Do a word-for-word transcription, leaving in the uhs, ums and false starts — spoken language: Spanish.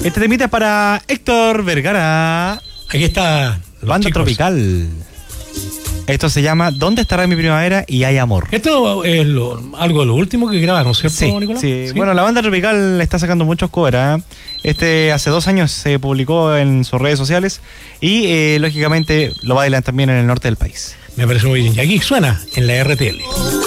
Este temita es para Héctor Vergara. Aquí está. Banda chicos. tropical. Esto se llama ¿Dónde estará mi primavera y hay amor? Esto es lo, algo de lo último que grabaron, ¿cierto, Sí, Nicolás? sí, sí. Bueno, la banda tropical está sacando muchos covers. ¿eh? Este hace dos años se publicó en sus redes sociales y eh, lógicamente lo bailan también en el norte del país. Me parece muy bien. Y aquí suena en la R T L.